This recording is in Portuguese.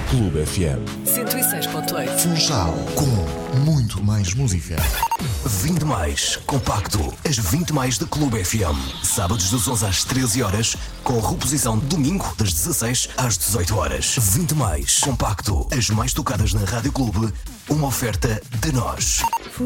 Clube FM. 106.8. Funchal, com muito mais música. 20 mais compacto, as 20 mais da Clube FM. Sábados das 11 às 13 horas, com reposição domingo das 16 às 18 horas. 20 mais compacto, as mais tocadas na Rádio Clube, uma oferta de nós.